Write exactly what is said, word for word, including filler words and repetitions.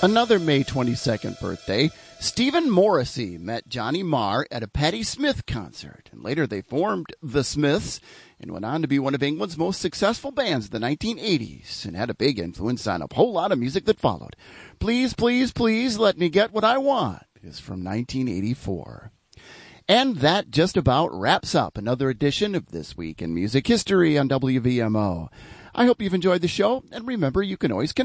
Another May twenty-second birthday, Stephen Morrissey met Johnny Marr at a Patti Smith concert, and later they formed The Smiths and went on to be one of England's most successful bands of the nineteen eighties and had a big influence on a whole lot of music that followed. Please, please, please let me get what I want is from nineteen eighty-four. And that just about wraps up another edition of This Week in Music History on W V M O. I hope you've enjoyed the show, and remember, you can always connect